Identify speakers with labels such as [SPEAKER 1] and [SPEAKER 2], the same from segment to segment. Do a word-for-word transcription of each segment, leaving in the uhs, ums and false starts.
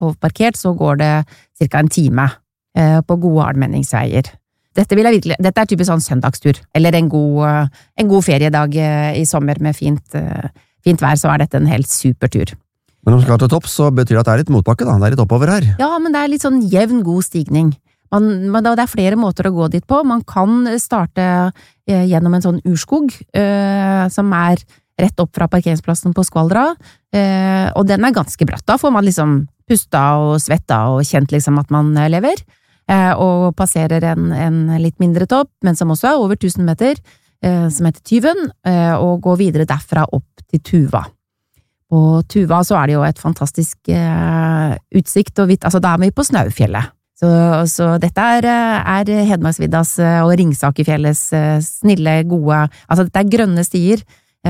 [SPEAKER 1] og parkert, så går det cirka en time eh, på gode allmenningsveier. Dette, vil jeg virkelig, dette er typisk sånn søndagstur, eller en god, en god feriedag i sommer med fint, fint vær, så er dette en helt supertur.
[SPEAKER 2] Men når du skal til topp, så betyr det at det er litt motbakke da, det er litt oppover her.
[SPEAKER 1] Ja, men det er litt sånn jevn, god stigning. Man, man, det er flere måter å gå dit på. Man kan starte eh, gjennom en sånn urskog, eh, som er rett opp fra parkeringsplassen på Skvaldra, eh, og den er ganske bratt. Da får man liksom pusta og svetta og kjent liksom at man lever. Og passerer en, en litt mindre topp, men som også er over tusen meter, eh, som heter Tyven, eh, og går videre derfra opp til Tuva. På Tuva så er det jo et fantastisk eh, utsikt, og vidt, altså da er vi på Snaufjellet. Så, så dette er, er Hedmarksviddas og Ringsakerfjellets eh, snille, gode, altså dette er grønne stier,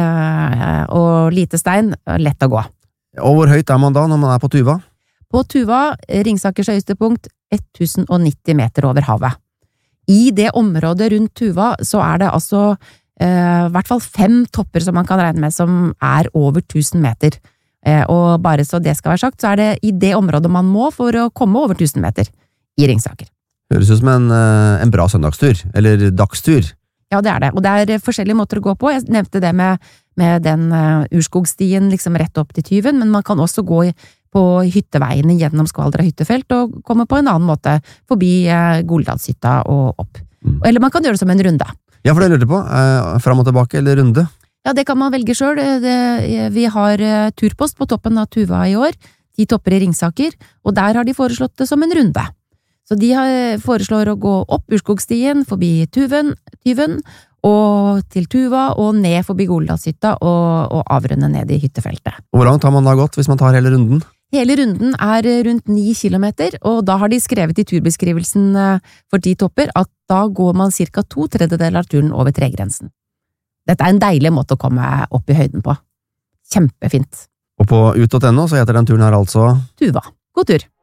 [SPEAKER 1] eh, og lite stein, lett å gå.
[SPEAKER 2] Og hvor høyt er man da når man er på Tuva?
[SPEAKER 1] På Tuva, Ringsakers høyeste punkt, ett tusen nitti meter over havet. I det området rundt Tuva så er det altså eh, i hvert fall fem topper som man kan regne med som er over tusen meter. Eh, og bare så det skal være sagt, så er det i det området man må for å komme over tusen meter i Ringsaker.
[SPEAKER 2] Høres ut som en, en bra søndagstur, eller dagstur.
[SPEAKER 1] Ja, det er det, og det er forskjellige måter å gå på. Jeg nevnte det med, med den uh, urskogstien liksom rett opp til Tyven, men man kan også gå i på hytteveiene gjennom Skvaldra hyttefelt og komme på en annen måte forbi eh, Goldalshytta og opp. Mm. Eller man kan gjøre det som en runde.
[SPEAKER 2] Ja, for det lurte på. Eh, fram og tilbake eller runde?
[SPEAKER 1] Ja, det kan man velge selv. Det, vi har eh, turpost på toppen av Tuva i år, ti topper i Ringsaker, og der har de foreslått det som en runde. Så de har, foreslår å gå opp Urskogstien, forbi Tuven, Tyven, og til Tuva, og ned forbi Goldalshytta, og, og avrunde ned i hyttefeltet.
[SPEAKER 2] Og hvor langt har man da gått hvis man tar hele runden?
[SPEAKER 1] Hele runden er rundt ni kilometer, og da har de skrevet i turbeskrivelsen for de topper at da går man cirka to tredjedeler av turen over tregrensen. Dette er en deilig måte å komme opp i høyden på. Kjempefint.
[SPEAKER 2] Og på ut punkt no så heter den turen her altså
[SPEAKER 1] Tuva. God tur!